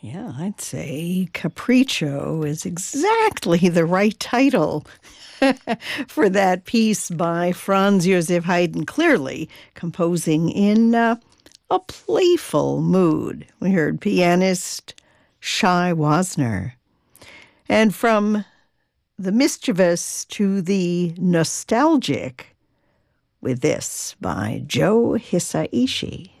Yeah, I'd say Capriccio is exactly the right title for that piece by Franz Josef Haydn, clearly composing in a playful mood. We heard pianist Shai Wasner. And from the mischievous to the nostalgic with this by Joe Hisaishi.